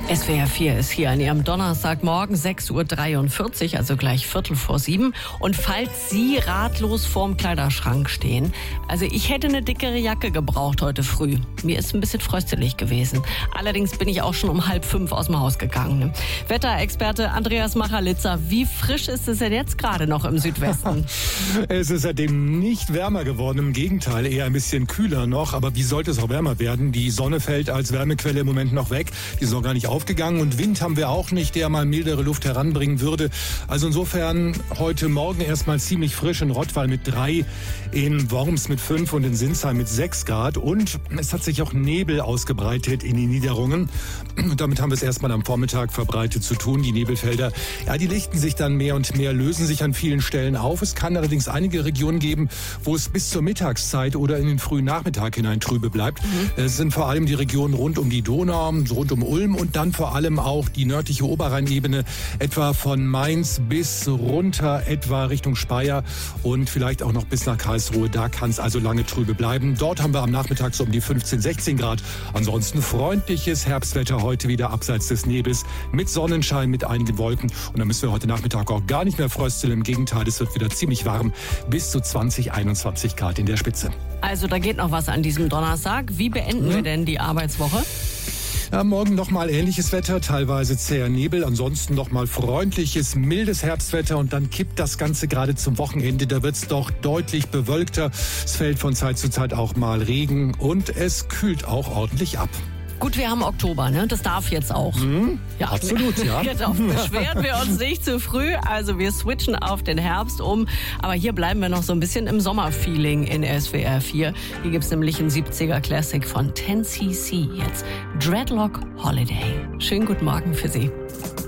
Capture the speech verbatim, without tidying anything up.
S W R vier ist hier an Ihrem Donnerstagmorgen, sechs Uhr dreiundvierzig, also gleich Viertel vor sieben. Und falls Sie ratlos vorm Kleiderschrank stehen, also ich hätte eine dickere Jacke gebraucht heute früh. Mir ist ein bisschen fröstelig gewesen. Allerdings bin ich auch schon um halb fünf aus dem Haus gegangen. Wetterexperte Andreas Machalitzer, wie frisch ist es denn jetzt gerade noch im Südwesten? Es ist seitdem nicht wärmer geworden, im Gegenteil, eher ein bisschen kühler noch. Aber wie sollte es auch wärmer werden? Die Sonne fällt als Wärmequelle im Moment noch weg. Die ist noch gar nicht aufgegangen und Wind haben wir auch nicht, der mal mildere Luft heranbringen würde. Also insofern heute Morgen erstmal ziemlich frisch in Rottweil mit drei, in Worms mit fünf und in Sinsheim mit sechs Grad. Und es hat sich auch Nebel ausgebreitet in die Niederungen. Und damit haben wir es erstmal am Vormittag verbreitet zu tun. Die Nebelfelder, ja, die lichten sich dann mehr und mehr, lösen sich an vielen Stellen auf. Es kann allerdings einige Regionen geben, wo es bis zur Mittagszeit oder in den frühen Nachmittag hinein trübe bleibt. Mhm. Es sind vor allem die Regionen rund um die Donau, rund um Ulm und dann vor allem auch die nördliche Oberrheinebene, etwa von Mainz bis runter etwa Richtung Speyer und vielleicht auch noch bis nach Karlsruhe. Da kann es also lange trübe bleiben. Dort haben wir am Nachmittag so um die fünfzehn, sechzehn Grad. Ansonsten freundliches Herbstwetter heute wieder abseits des Nebels mit Sonnenschein, mit einigen Wolken. Und dann müssen wir heute Nachmittag auch gar nicht mehr frösteln. Im Gegenteil, es wird wieder ziemlich warm, bis zu zwanzig, einundzwanzig Grad in der Spitze. Also da geht noch was an diesem Donnerstag. Wie beenden hm? wir denn die Arbeitswoche? Ja, morgen nochmal ähnliches Wetter, teilweise zäher Nebel, ansonsten nochmal freundliches, mildes Herbstwetter und dann kippt das Ganze gerade zum Wochenende. Da wird's doch deutlich bewölkter. Es fällt von Zeit zu Zeit auch mal Regen und es kühlt auch ordentlich ab. Gut, wir haben Oktober, ne? Das darf jetzt auch. Mhm, ja, absolut, ja. Genau, beschweren wir uns nicht zu früh. Also wir switchen auf den Herbst um. Aber hier bleiben wir noch so ein bisschen im Sommerfeeling in S W R vier. Hier gibt's nämlich einen siebziger Classic von ten C C jetzt. Dreadlock Holiday. Schönen guten Morgen für Sie.